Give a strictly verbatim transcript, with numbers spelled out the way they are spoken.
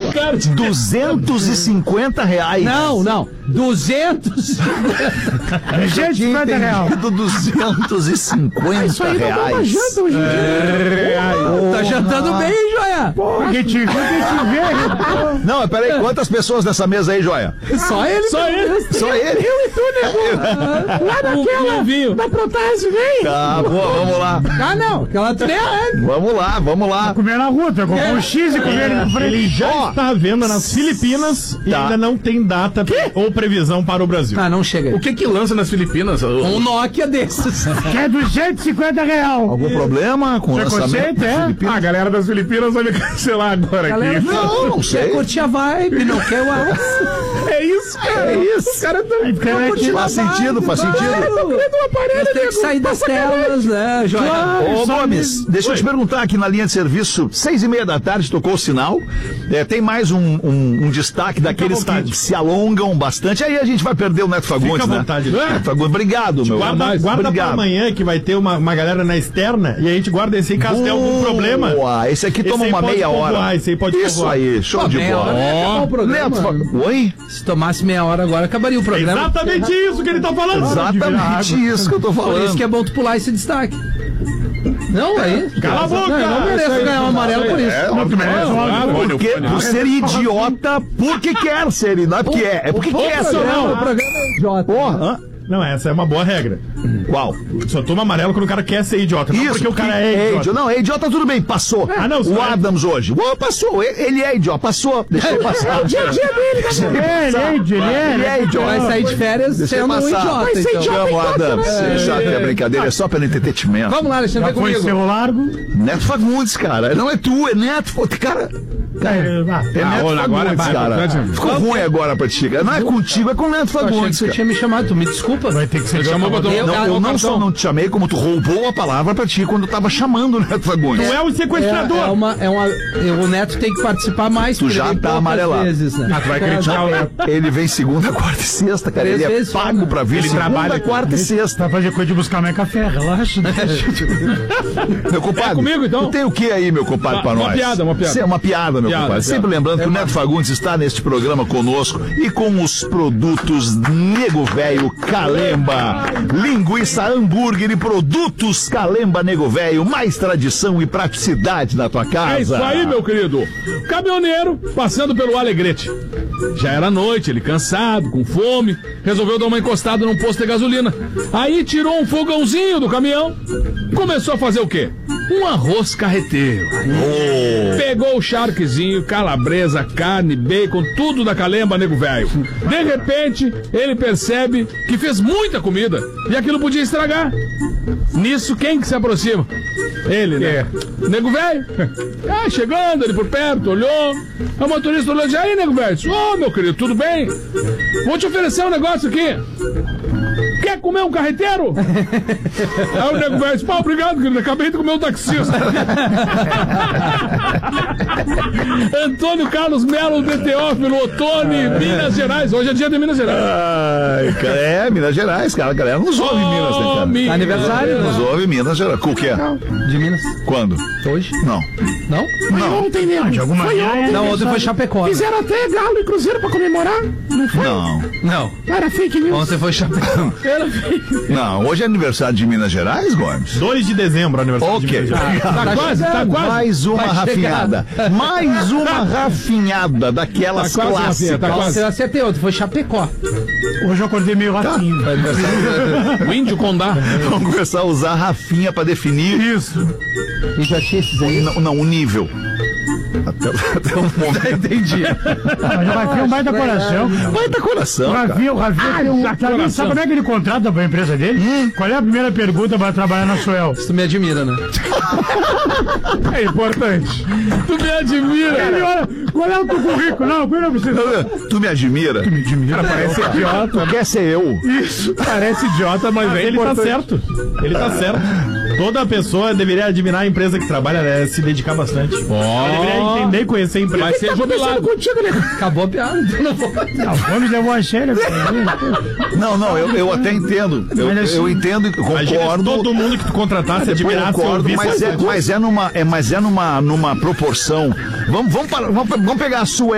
duzentos e cinquenta reais. Não, não. duzentos duzentos e cinquenta reais. duzentos e cinquenta Isso aí reais. não dá uma janta hoje em dia. É, tá jantando bem, hein, Joia? Porra, que te vê, que te vê. Não, peraí, quantas pessoas nessa mesa aí, Joia? Só ele. Só ele. Só ele? Eu e tu, nego. Lá naquela, Um vinho. da Protase, vem. Tá, boa, vamos lá. Ah, não. Aquela treia. Vamos lá, vamos lá. Comer na rua, tu comprou um X e comer ele no Ele já Ó. está à venda nas Filipinas e Tá. ainda não tem data ou previsão para o Brasil. Ah, não chega. O que que lança nas Filipinas? Um Nokia desses. Que é duzentos e cinquenta real. Algum problema com o lançamento? Preconceito, é? Filipinas? Ah, a galera das Filipinas vai me cancelar agora Galera, aqui. Não, não Quer sei. curtir a vibe, não quer o ar. É isso, cara. É isso. Os caras tão... Faz sentido, faz sentido. Mas tem que sair das telas, né, Joia? Ô, Gomes, deixa eu te perguntar aqui na linha de serviço, seis e meia da tarde tocou o sinal, é, tem mais um, um, um destaque daqueles vontade. que se alongam bastante, aí a gente vai perder o Neto Fagundes, Fica à né? vontade. Neto Fagundes, obrigado, meu. Guarda, Mas, guarda pra obrigado. amanhã que vai ter uma, uma galera na externa e a gente guarda esse aí caso tenha algum problema. Boa, esse aqui Esse toma aí uma pode meia povoar, hora. esse aí pode Isso povoar. aí, show de meia hora bola. ia acabar o programa. Neto Fagundes, oi? Se tomasse meia hora agora, acabaria o programa. Exatamente isso que ele tá falando. Exatamente isso que eu tô Por falando. isso que é bom tu pular esse destaque. Não, aí. Cala a boca! Não, eu não mereço ganhar um amarelo por isso. É, Não, tu merece um Claro, áudio. porque por ser idiota, porque quer ser, não é porque é, é porque quer ser. Não, o programa é idiota. Porra, Não, essa é uma boa regra. qual? Só toma amarelo quando o cara quer ser idiota. Não porque o cara é idiota. Não, é idiota, tudo bem, passou. Ah, não, o senhor. Adams hoje. Oh, passou, ele ele é idiota, passou. Deixa eu passar. É o dia a dia dele, cara. É, ele é, ele é. Ele é idiota. Vai sair de férias Deixa eu sendo um passar. idiota. Vai ser então. idiota. Vamos, Adams. né? Deixa que é brincadeira, é só pelo entretenimento. Vamos lá, Alexandre, Já vem foi comigo. cerro largo. Neto Fagundes, cara. Não é tu, é Neto. Cara, Ah, é Neto olha, agora Fagundes, vai, cara. vai, Ficou ruim agora pra ti. Não é contigo, é com o Neto Eu achei que Fagundes. você cara. tinha me chamado, tu me desculpa. vai ter que ser Chamou pra tomar- Eu- Não, Ah, eu o não cartão. só não te chamei, como tu roubou a palavra pra ti quando eu tava chamando o Neto Fagundes. Tu é o É, sequestrador. é uma, é uma, é, o Neto tem que participar mais. Tu porque já ele vem tá poucas amarelado. Vezes, né? Ah, tu vai criticar o Neto. Ele vem segunda, quarta e sexta, cara. Três Ele é vezes só, pago né? pra vir Ele segunda, trabalha- quarta e sexta. Vai fazer coisa de buscar mais café, relaxa. Meu compadre, É comigo, então? tu tem o que aí, meu compadre, Ah, pra uma nós? piada, uma piada. Isso é uma piada, meu Piada, compadre. piada. Sempre lembrando que o Neto Fagundes está neste programa conosco e com os produtos Nego Velho Calemba. Linguiça, hambúrguer e produtos Calemba Nego Velho. Mais tradição e praticidade na tua casa. É isso aí, meu querido. Caminhoneiro passando pelo Alegrete. Já era noite, ele cansado, com fome, resolveu dar uma encostada num posto de gasolina. Aí tirou um fogãozinho do caminhão, começou a fazer o quê? Um arroz carreteiro. Pegou o charquezinho, calabresa, carne, bacon, tudo da Calemba Nego Velho. De repente, ele percebe que fez muita comida e aquilo podia estragar. Nisso, quem que se aproxima? Ele, né? Nego Velho. Ah, chegando ali por perto, olhou. A motorista olhou e disse: aí, Nego Velho? Disse: ô, meu querido, tudo bem? Vou te oferecer um negócio aqui. Quer comer um carreteiro? Aí o Nego Velho disse: pá, obrigado, querido, acabei de comer um taxista. Antônio Carlos Melo de Teófilo Otoni, Minas Gerais. Hoje é dia de Minas Gerais. Ai, cara, é, Minas Gerais, cara. A galera nos ouve em Minas, né, cara? Minas Aniversário, né? Nos ouve em Minas Gerais. O que é? De Minas. Quando? Hoje? Não. Não? Foi ontem, nego. de alguma Foi maneira, ontem. Não, ontem foi Chapecó. né? Fizeram até galo e cruzeiro pra comemorar. Não foi? Não. Não. Era fake news. Ontem foi Chapecó. Não, hoje é aniversário de Minas Gerais, Gomes? dois de dezembro, aniversário de Ok. Minas Gerais. Tá quase, tá quase. Mais uma Vai rafinhada. Mais uma rafinhada daquelas Tá quase, clássicas. Rafinha, tá quase. Eu acertei ontem, foi Chapecó. Hoje eu acordei meio ratinho. O índio Condá. Vamos começar a usar Rafinha pra definir Isso. E já tinha esses aí. não, não, o nível. Até, até o momento. Entendi. Mas o Rafinha é um baita coração. Vai dar coração, O cara. Rafinha, o Rafinha tem um. Sabe, sabe como é que ele contrata pra empresa dele? Qual é a primeira pergunta pra trabalhar na Suel? Tu me admira, né? É importante. Tu me admira. Ele olha, qual é o teu currículo? Não, eu não preciso. Tu me admira? Me admira, Parece idiota. Tu quer ser eu? Isso. Parece idiota, mas ele tá certo. Ele tá certo. Toda pessoa deveria admirar a empresa que trabalha, né, se dedicar bastante. Ele deveria entender e conhecer a empresa. Vai ser jubilado. Contigo, né? Acabou a piada. Não vou. Não, vamos levar a sério. Não, não, eu, eu até entendo. Eu, Mas assim, eu entendo e Imagina se concordo. todo mundo que tu contratasse admirasse e Concordo, ouvisse. mas é, mas é numa, é, mas é numa, numa proporção. Vamos, vamos, para, vamos, vamos pegar a sua